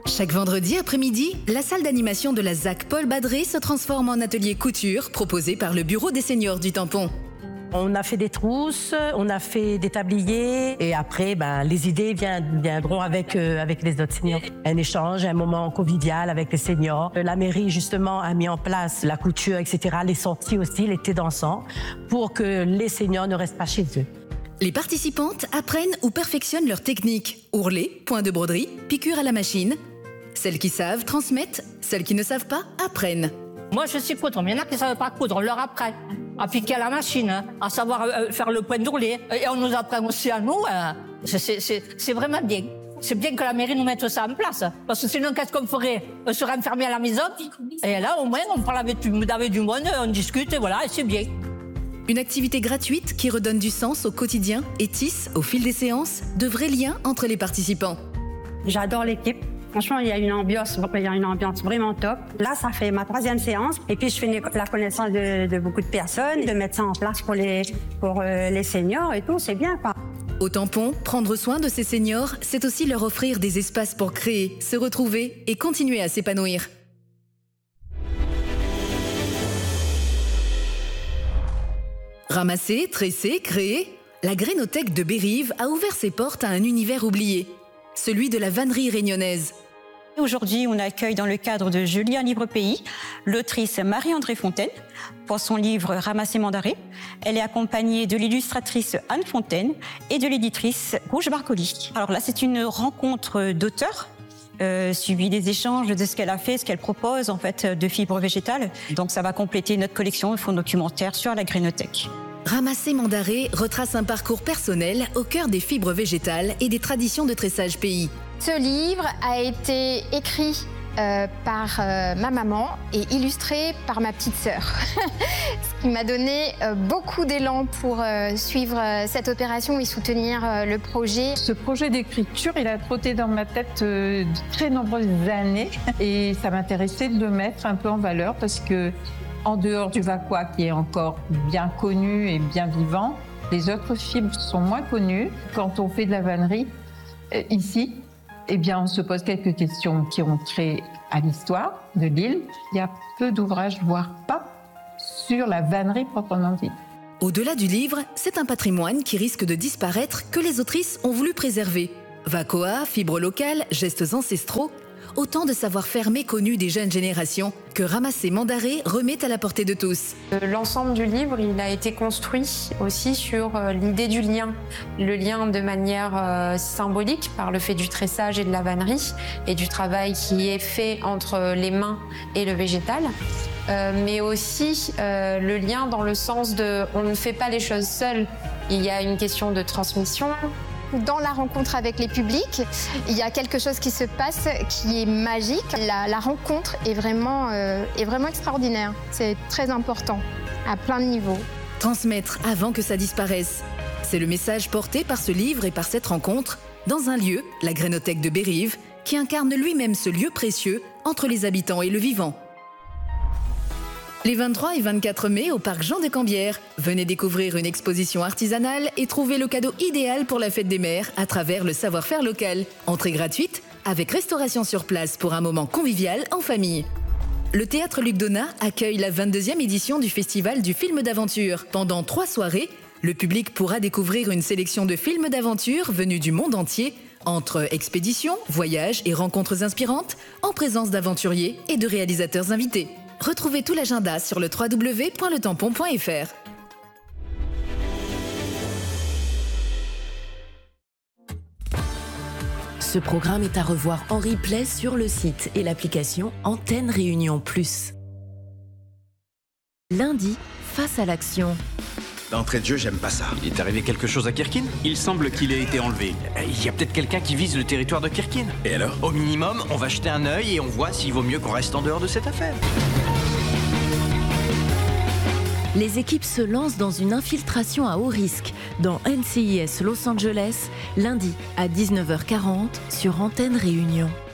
Chaque vendredi après-midi, la salle d'animation de la ZAC Paul Badré se transforme en atelier couture proposé par le bureau des seniors du Tampon. On a fait des trousses, on a fait des tabliers et après, les idées viendront avec les autres seniors. Un échange, un moment convivial avec les seniors. La mairie, justement, a mis en place la couture, etc., les sorties aussi, les thés dansants, pour que les seniors ne restent pas chez eux. Les participantes apprennent ou perfectionnent leur technique. Ourlet, point de broderie, piqûre à la machine. Celles qui savent transmettent, celles qui ne savent pas apprennent. Moi, je sais coudre, mais il y en a qui ne savent pas coudre, on leur apprend à piquer à la machine, à savoir faire le point d'ourlet. Et on nous apprend aussi à nous. C'est vraiment bien. C'est bien que la mairie nous mette ça en place. Parce que sinon, qu'est-ce qu'on ferait? On serait enfermé à la maison. Et là, au moins, on parle avec du monde, on discute, et voilà, et c'est bien. Une activité gratuite qui redonne du sens au quotidien et tisse, au fil des séances, de vrais liens entre les participants. J'adore l'équipe. Franchement, il y a une ambiance vraiment top. Là, ça fait ma 3e séance. Et puis, je fais la connaissance de beaucoup de personnes, de mettre ça en place pour les seniors et tout. C'est bien, quoi. Au Tampon, prendre soin de ces seniors, c'est aussi leur offrir des espaces pour créer, se retrouver et continuer à s'épanouir. Ramasser, tresser, créer, la Grénothèque de Bérive a ouvert ses portes à un univers oublié, celui de la vannerie réunionnaise. Aujourd'hui, on accueille dans le cadre de Julien Livre Pays l'autrice Marie-André Fontaine pour son livre Ramasser Mandaré. Elle est accompagnée de l'illustratrice Anne Fontaine et de l'éditrice Rouge Barcoli. Alors là, c'est une rencontre d'auteurs. Suivi des échanges de ce qu'elle a fait, ce qu'elle propose en fait de fibres végétales. Donc ça va compléter notre collection de fonds documentaires sur la Grénothèque. Ramasser Mandaré retrace un parcours personnel au cœur des fibres végétales et des traditions de tressage pays. Ce livre a été écrit par ma maman et illustré par ma petite sœur. Ce qui m'a donné beaucoup d'élan pour suivre cette opération et soutenir le projet. Ce projet d'écriture, il a trotté dans ma tête de très nombreuses années et ça m'intéressait de le mettre un peu en valeur parce que en dehors du Vacquois qui est encore bien connu et bien vivant, les autres fibres sont moins connues. Quand on fait de la vannerie ici, on se pose quelques questions qui ont trait à l'histoire de l'île. Il y a peu d'ouvrages, voire pas, sur la vannerie proprement dite. Au-delà du livre, c'est un patrimoine qui risque de disparaître que les autrices ont voulu préserver. Vacquois, fibres locales, gestes ancestraux, autant de savoir-faire méconnus des jeunes générations que Ramasser Mandaré remet à la portée de tous. L'ensemble du livre, il a été construit aussi sur l'idée du lien. Le lien de manière symbolique par le fait du tressage et de la vannerie et du travail qui est fait entre les mains et le végétal. Mais aussi le lien dans le sens de on ne fait pas les choses seuls. Il y a une question de transmission. Dans la rencontre avec les publics, il y a quelque chose qui se passe qui est magique. La rencontre est vraiment extraordinaire. C'est très important, à plein de niveaux. Transmettre avant que ça disparaisse. C'est le message porté par ce livre et par cette rencontre, dans un lieu, la Grénothèque de Bérive, qui incarne lui-même ce lieu précieux entre les habitants et le vivant. Les 23 et 24 mai au parc Jean de Cambière, venez découvrir une exposition artisanale et trouver le cadeau idéal pour la fête des mères à travers le savoir-faire local. Entrée gratuite, avec restauration sur place pour un moment convivial en famille. Le Théâtre Luc Donat accueille la 22e édition du Festival du film d'aventure. Pendant 3 soirées, le public pourra découvrir une sélection de films d'aventure venus du monde entier, entre expéditions, voyages et rencontres inspirantes, en présence d'aventuriers et de réalisateurs invités. Retrouvez tout l'agenda sur le www.letampon.fr. Ce programme est à revoir en replay sur le site et l'application Antenne Réunion Plus. Lundi, face à l'action. D'entrée de jeu, j'aime pas ça. Il est arrivé quelque chose à Kirkin? Il semble qu'il ait été enlevé. Il y a peut-être quelqu'un qui vise le territoire de Kirkin. Et alors? Au minimum, on va jeter un œil et on voit s'il vaut mieux qu'on reste en dehors de cette affaire. Les équipes se lancent dans une infiltration à haut risque dans NCIS Los Angeles, lundi à 19h40 sur Antenne Réunion.